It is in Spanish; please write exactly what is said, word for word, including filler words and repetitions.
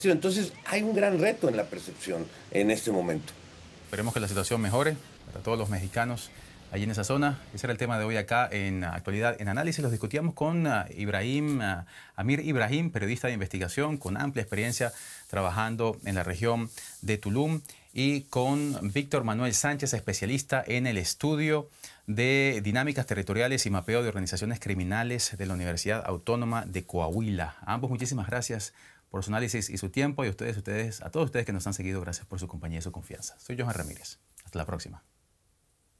Entonces hay un gran reto en la percepción en este momento. Esperemos que la situación mejore para todos los mexicanos allí en esa zona. Ese era el tema de hoy acá en Actualidad en Análisis. Los discutíamos con uh, Ibrahim, uh, Amir Ibrahim, periodista de investigación con amplia experiencia trabajando en la región de Tulum, y con Víctor Manuel Sánchez, especialista en el estudio de dinámicas territoriales y mapeo de organizaciones criminales de la Universidad Autónoma de Coahuila. A ambos muchísimas gracias por su análisis y su tiempo, y a ustedes, ustedes, a todos ustedes que nos han seguido, gracias por su compañía y su confianza. Soy Johan Ramírez. Hasta la próxima.